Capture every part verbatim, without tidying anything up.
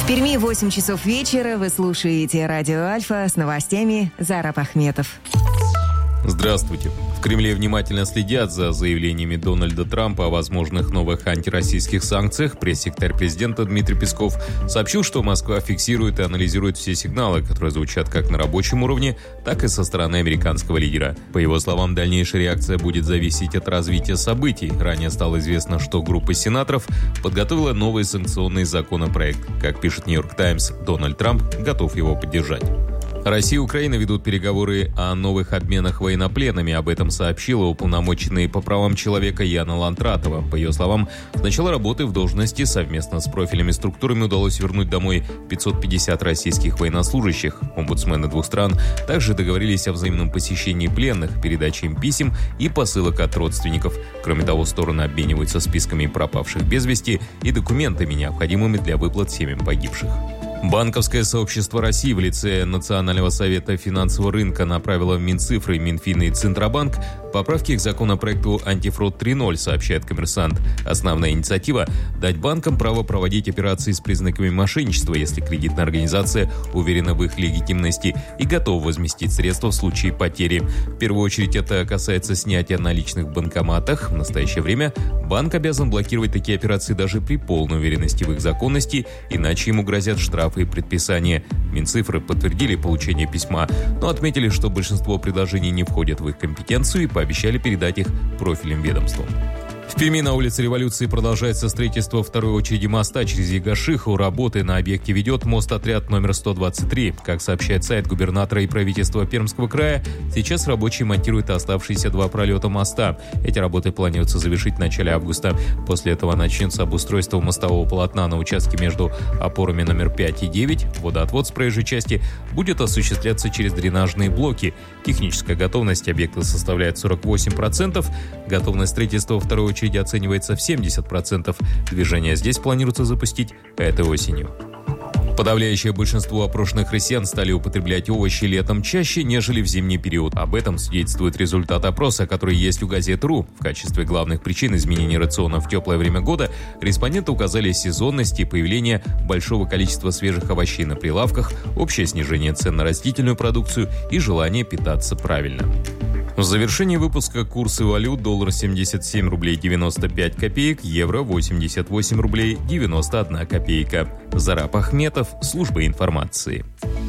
Перми восемь часов вечера. Вы слушаете радио Альфа с новостями. Зараб Ахметов. Здравствуйте. В Кремле внимательно следят за заявлениями Дональда Трампа о возможных новых антироссийских санкциях. Пресс-секретарь президента Дмитрий Песков сообщил, что Москва фиксирует и анализирует все сигналы, которые звучат как на рабочем уровне, так и со стороны американского лидера. По его словам, дальнейшая реакция будет зависеть от развития событий. Ранее стало известно, что группа сенаторов подготовила новый санкционный законопроект. Как пишет «Нью-Йорк Таймс», Дональд Трамп готов его поддержать. Россия и Украина ведут переговоры о новых обменах военнопленными. Об этом сообщила уполномоченная по правам человека Яна Лантратова. По ее словам, с начала работы в должности совместно с профильными структурами удалось вернуть домой пятьсот пятьдесят российских военнослужащих. Омбудсмены двух стран также договорились о взаимном посещении пленных, передаче им писем и посылок от родственников. Кроме того, стороны обмениваются списками пропавших без вести и документами, необходимыми для выплат семьям погибших. Банковское сообщество России в лице Национального совета финансового рынка направило в Минцифры, Минфин и Центробанк поправки к законопроекту «Антифрод три ноль», сообщает «Коммерсант». Основная инициатива – дать банкам право проводить операции с признаками мошенничества, если кредитная организация уверена в их легитимности и готова возместить средства в случае потери. В первую очередь это касается снятия наличных в банкоматах. В настоящее время банк обязан блокировать такие операции даже при полной уверенности в их законности, иначе ему грозят штрафы и предписания. Минцифры подтвердили получение письма, но отметили, что большинство предложений не входят в их компетенцию и пообещали передать их профильным ведомствам. В Перми на улице Революции продолжается строительство второй очереди моста через Ягашиху. Работы на объекте ведет мостотряд номер сто двадцать три. Как сообщает сайт губернатора и правительства Пермского края, сейчас рабочие монтируют оставшиеся два пролета моста. Эти работы планируется завершить в начале августа. После этого начнется обустройство мостового полотна на участке между опорами номер пять и девять. Водоотвод с проезжей части будет осуществляться через дренажные блоки. Техническая готовность объекта составляет сорок восемь процентов. Готовность строительства второй очереди оценивается в семьдесят процентов. Движение здесь планируется запустить этой осенью. Подавляющее большинство опрошенных россиян стали употреблять овощи летом чаще, нежели в зимний период. Об этом свидетельствует результат опроса, который есть у газет.ру. В качестве главных причин изменения рациона в теплое время года респонденты указали сезонность и появление большого количества свежих овощей на прилавках, общее снижение цен на растительную продукцию и желание питаться правильно. В завершении выпуска курсы валют: доллар семьдесят семь рублей девяносто пять копеек, евро восемьдесят восемь рублей девяносто одна копейка. Зараб Ахметов, служба информации.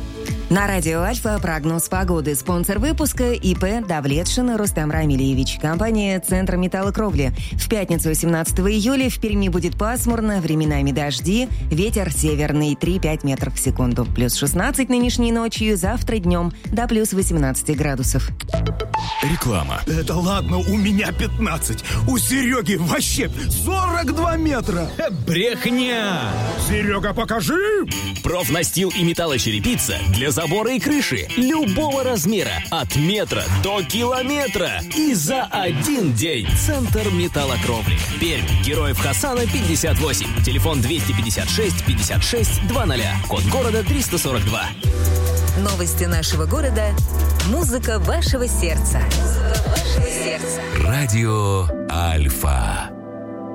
На радио Альфа прогноз погоды. Спонсор выпуска ИП Давлетшин Рустам Рамильевич. Компания «Центр металлокровли». В пятницу семнадцатого июля в Перми будет пасмурно, временами дожди, ветер северный три-пять метров в секунду. Плюс шестнадцать нынешней ночью, завтра днем до плюс восемнадцать градусов. Реклама. Это ладно, у меня пятнадцать. У Сереги вообще сорок два метра. Брехня! Серега, покажи! Профнастил и металлочерепица для забора и крыши любого размера, от метра до километра. И за один день. Центр металлокровли. Пермь. Героев Хасана пятьдесят восемь. Телефон двести пятьдесят шесть пятьдесят шесть двадцать. Код города триста сорок два. Новости нашего города. Музыка вашего сердца. Музыка вашего сердца. Радио Альфа.